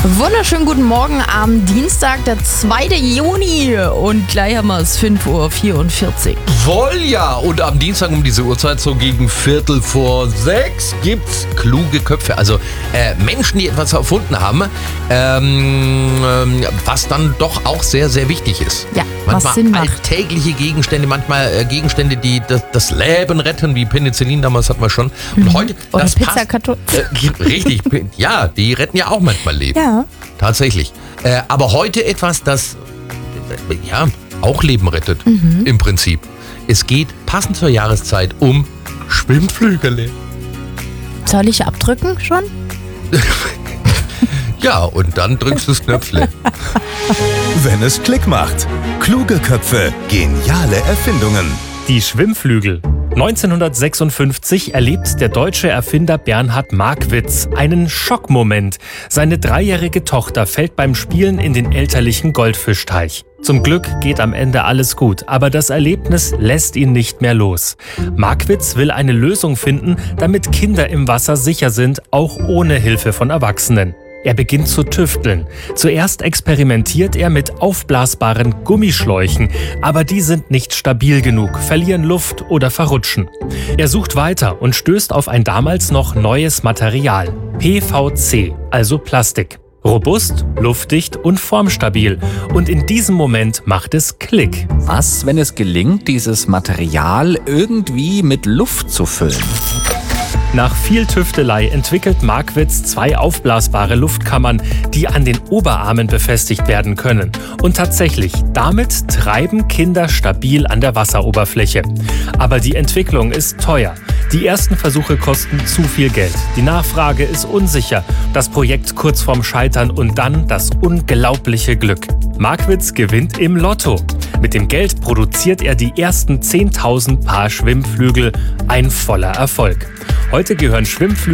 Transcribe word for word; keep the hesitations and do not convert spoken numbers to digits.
Wunderschönen guten Morgen am Dienstag, der zweiten Juni, und gleich haben wir es fünf Uhr vierundvierzig. Wohl ja, und am Dienstag um diese Uhrzeit, so gegen Viertel vor sechs, gibt's kluge Köpfe. Also äh, Menschen, die etwas erfunden haben, ähm, ähm, was dann doch auch sehr, sehr wichtig ist. Ja, manchmal was Sinn macht. alltägliche Gegenstände, manchmal äh, Gegenstände, die das, das Leben retten, wie Penicillin damals hatten wir schon. Und Mhm. heute, Oder das passt, Pizzakarton. äh, richtig, ja, die retten ja auch manchmal Leben. Ja. Tatsächlich. Äh, aber heute etwas, das äh, ja auch Leben rettet, Mhm. im Prinzip. Es geht passend zur Jahreszeit um Schwimmflügel. Soll ich abdrücken schon? Ja, und dann drückst du das Knöpfle. Wenn es Klick macht. Kluge Köpfe, geniale Erfindungen. Die Schwimmflügel. neunzehnhundertsechsundfünfzig erlebt der deutsche Erfinder Bernhard Markwitz einen Schockmoment. Seine dreijährige Tochter fällt beim Spielen in den elterlichen Goldfischteich. Zum Glück geht am Ende alles gut, aber das Erlebnis lässt ihn nicht mehr los. Markwitz will eine Lösung finden, damit Kinder im Wasser sicher sind, auch ohne Hilfe von Erwachsenen. Er beginnt zu tüfteln. Zuerst experimentiert er mit aufblasbaren Gummischläuchen, aber die sind nicht stabil genug, verlieren Luft oder verrutschen. Er sucht weiter und stößt auf ein damals noch neues Material, P V C, also Plastik. Robust, luftdicht und formstabil. Und in diesem Moment macht es Klick. Was, wenn es gelingt, dieses Material irgendwie mit Luft zu füllen? Nach viel Tüftelei entwickelt Markwitz zwei aufblasbare Luftkammern, die an den Oberarmen befestigt werden können. Und tatsächlich, damit treiben Kinder stabil an der Wasseroberfläche. Aber die Entwicklung ist teuer. Die ersten Versuche kosten zu viel Geld. Die Nachfrage ist unsicher. Das Projekt kurz vorm Scheitern und dann das unglaubliche Glück. Markwitz gewinnt im Lotto. Mit dem Geld produziert er die ersten zehntausend Paar Schwimmflügel. Ein voller Erfolg. Heute gehören Schwimmflügel